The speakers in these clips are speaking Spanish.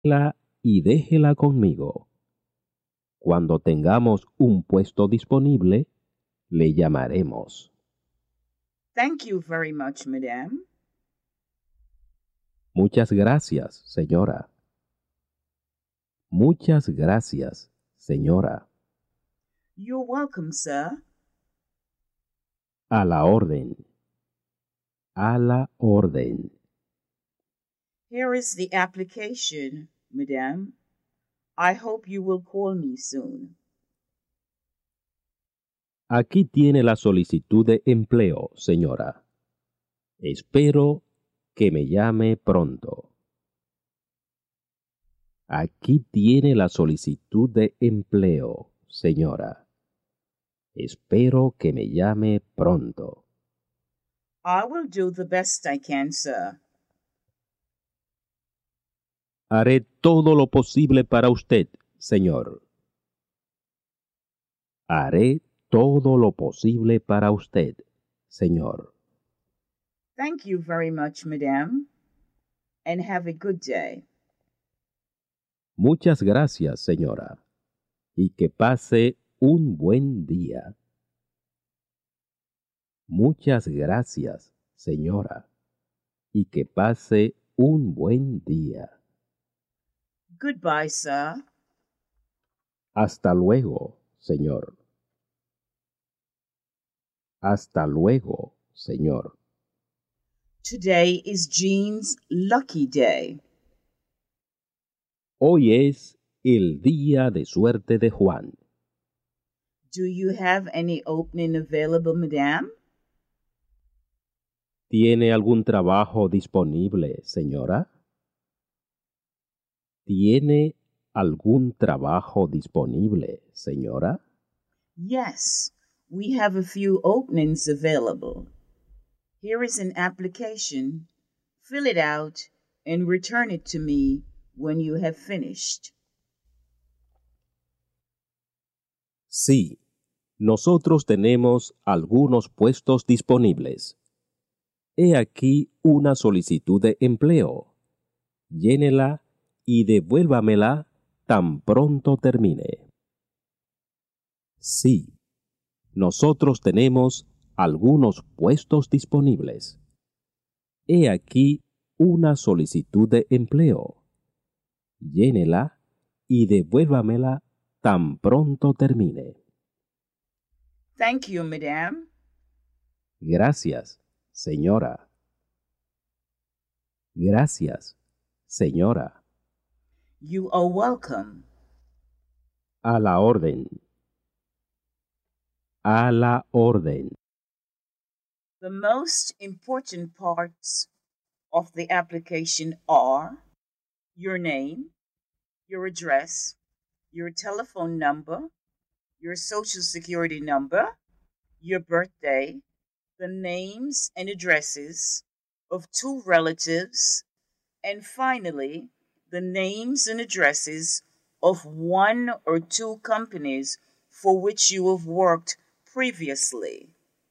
y déjela conmigo. Cuando tengamos un puesto disponible, le llamaremos. Thank you very much, madame. Muchas gracias, señora. Muchas gracias, señora. You're welcome, sir. A la orden. A la orden. Here is the application, madame. I hope you will call me soon. Aquí tiene la solicitud de empleo, señora. Espero que me llame pronto. Aquí tiene la solicitud de empleo, señora. Espero que me llame pronto. I will do the best I can, sir. Haré todo lo posible para usted, señor. Haré todo lo posible para usted, señor. Thank you very much, madame, and have a good day. Muchas gracias, señora, y que pase un buen día. Muchas gracias, señora, y que pase un buen día. Goodbye, sir. Hasta luego, señor. Hasta luego, señor. Today is Jean's lucky day. Hoy es el día de suerte de Juan. Do you have any opening available, madame? ¿Tiene algún trabajo disponible, señora? ¿Tiene algún trabajo disponible, señora? Yes, we have a few openings available. Here is an application. Fill it out and return it to me when you have finished. Sí, nosotros tenemos algunos puestos disponibles. He aquí una solicitud de empleo. Llénela y devuélvamela tan pronto termine. Sí, nosotros tenemos algunos puestos disponibles. He aquí una solicitud de empleo. Llénela y devuélvamela tan pronto termine. Thank you, madame. Gracias, señora. Gracias, señora. You are welcome. A la orden. A la orden. The most important parts of the application are your name, your address, your telephone number, your social security number, your birthday, the names and addresses of 2 relatives, and finally, the names and addresses of 1 or 2 companies for which you have worked previously.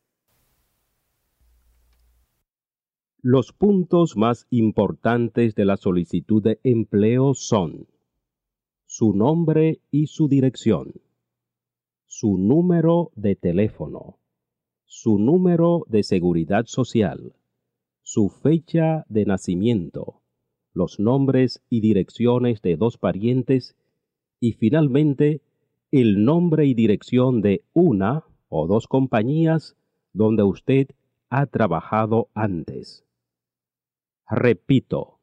Los puntos más importantes de la solicitud de empleo son su nombre y su dirección, su número de teléfono, su número de seguridad social, su fecha de nacimiento, los nombres y direcciones de 2 parientes y finalmente el nombre y dirección de 1 o 2 compañías donde usted ha trabajado antes. Repito,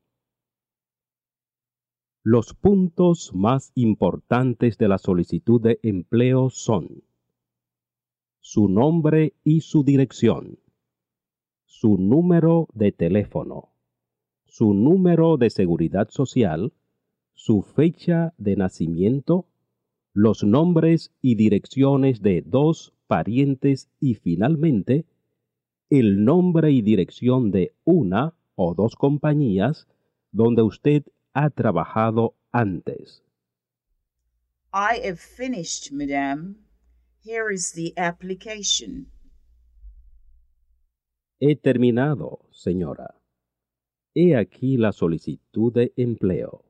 los puntos más importantes de la solicitud de empleo son su nombre y su dirección, su número de teléfono, su número de seguridad social, su fecha de nacimiento, los nombres y direcciones de 2 parientes y finalmente el nombre y dirección de 1 o 2 compañías donde usted ha trabajado antes. I have finished, madame. Here is the application. He terminado, señora. He aquí la solicitud de empleo.